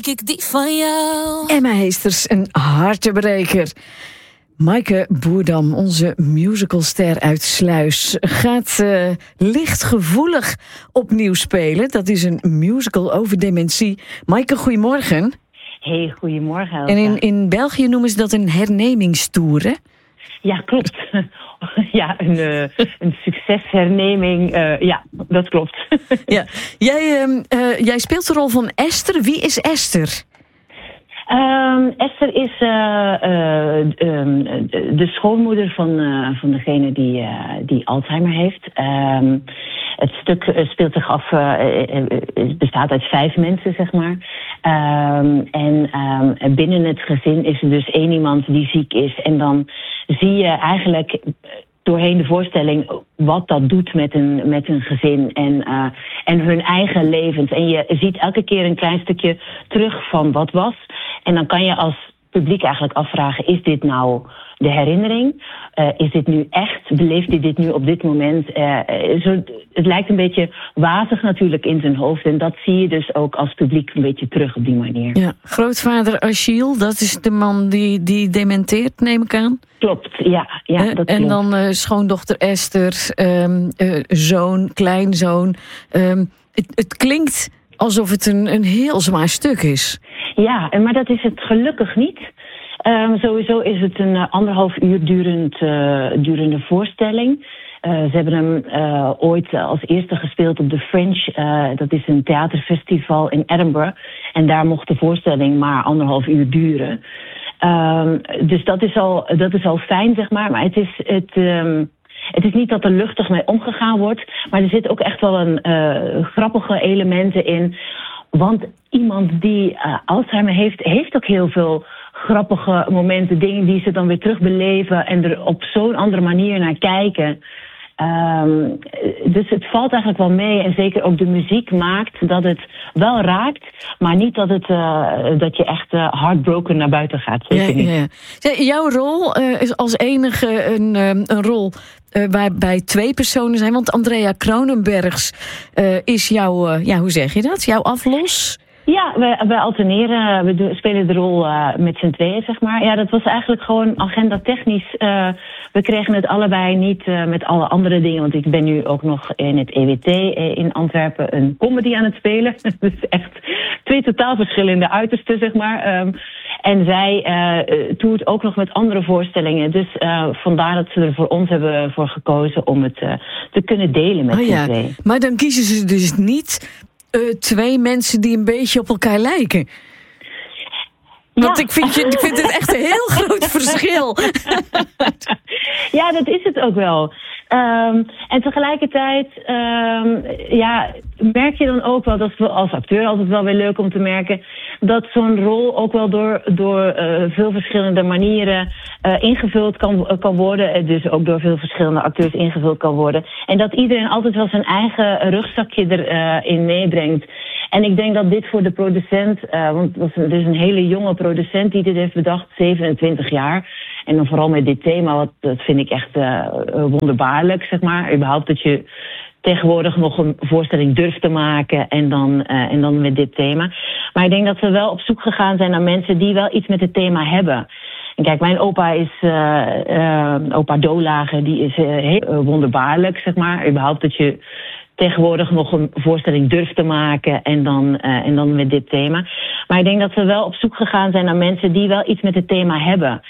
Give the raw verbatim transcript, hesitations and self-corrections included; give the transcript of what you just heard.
Ik die van jou. Emma Heesters, een hartebreker. Maaike Boerdam, onze musicalster uit Sluis, gaat uh, lichtgevoelig opnieuw spelen. Dat is een musical over dementie. Maaike, goedemorgen. Hey, goedemorgen. Elke. En in, in België noemen ze dat een hernemingstoer, hè? Ja, klopt. Ja, een, uh, een succesherneming. Uh, ja, dat klopt. Ja. Jij, uh, uh, jij speelt de rol van Esther. Wie is Esther? Um, Esther is uh, uh, um, de schoonmoeder van, uh, van degene die, uh, die Alzheimer heeft. Um, het stuk speelt zich af, uh, het bestaat uit vijf mensen, zeg maar. Um, en um, binnen het gezin is er dus één iemand die ziek is. En dan zie je eigenlijk doorheen de voorstelling wat dat doet met een, met een gezin en, uh, en hun eigen levens. En je ziet elke keer een klein stukje terug van wat was. En dan kan je als publiek eigenlijk afvragen, is dit nou de herinnering? Uh, is dit nu echt? Beleeft hij dit nu op dit moment? Uh, zo, het lijkt een beetje wazig natuurlijk in zijn hoofd. En dat zie je dus ook als publiek een beetje terug op die manier. Ja, grootvader Achille, dat is de man die, die dementeert, neem ik aan? Klopt, ja. ja uh, dat en klopt. dan uh, schoondochter Esther, um, uh, zoon, kleinzoon. Um, het, het klinkt alsof het een, een heel zwaar stuk is. Ja, maar dat is het gelukkig niet. Um, sowieso is het een uh, anderhalf uur durend, uh, durende voorstelling. Uh, ze hebben hem uh, ooit als eerste gespeeld op de Fringe. Uh, dat is een theaterfestival in Edinburgh. En daar mocht de voorstelling maar anderhalf uur duren. Um, dus dat is, al, dat is al fijn, zeg maar. Maar het is... Het, um, Het is niet dat er luchtig mee omgegaan wordt, maar er zitten ook echt wel een uh, grappige elementen in. Want iemand die uh, Alzheimer heeft, heeft ook heel veel grappige momenten, dingen die ze dan weer terugbeleven en er op zo'n andere manier naar kijken. Um, dus het valt eigenlijk wel mee en zeker ook de muziek maakt dat het wel raakt, maar niet dat, het, uh, dat je echt uh, heartbroken naar buiten gaat. Zeker ja, niet. ja, ja. Jouw rol uh, is als enige een, um, een rol uh, waarbij twee personen zijn, want Andrea Kronenbergs uh, is jouw, uh, ja, hoe zeg je dat? Jouw aflos? Ja, we, we alterneren, we do, spelen de rol uh, met z'n tweeën, zeg maar. Ja, dat was eigenlijk gewoon agenda technisch. Uh, we kregen het allebei niet uh, met alle andere dingen, want ik ben nu ook nog in het E W T uh, in Antwerpen een comedy aan het spelen. Dus echt twee totaal verschillende uitersten, zeg maar. Um, en zij uh, toert ook nog met andere voorstellingen. Dus uh, vandaar dat ze er voor ons hebben voor gekozen om het uh, te kunnen delen met oh, z'n ja. tweeën. Maar dan kiezen ze dus niet Uh, twee mensen die een beetje op elkaar lijken. Want ja. ik, vind je, ik vind het echt een heel groot verschil. Ja, dat is het ook wel. Um, en tegelijkertijd um, ja, merk je dan ook wel, dat is als acteur altijd wel weer leuk om te merken, dat zo'n rol ook wel door, door uh, veel verschillende manieren uh, ingevuld kan, uh, kan worden. Dus ook door veel verschillende acteurs ingevuld kan worden. En dat iedereen altijd wel zijn eigen rugzakje erin uh, meebrengt. En ik denk dat dit voor de producent, uh, want het is dus een hele jonge producent die dit heeft bedacht, zevenentwintig jaar. En dan vooral met dit thema, wat, dat vind ik echt uh, wonderbaarlijk, zeg maar. Überhaupt dat je tegenwoordig nog een voorstelling durft te maken en dan, uh, en dan met dit thema. Maar ik denk dat we wel op zoek gegaan zijn naar mensen die wel iets met het thema hebben. En kijk, mijn opa is, uh, uh, opa Dolage, die is uh, heel uh, wonderbaarlijk, zeg maar. Überhaupt dat je tegenwoordig nog een voorstelling durft te maken en dan, uh, en dan met dit thema. Maar ik denk dat we wel op zoek gegaan zijn naar mensen die wel iets met het thema hebben.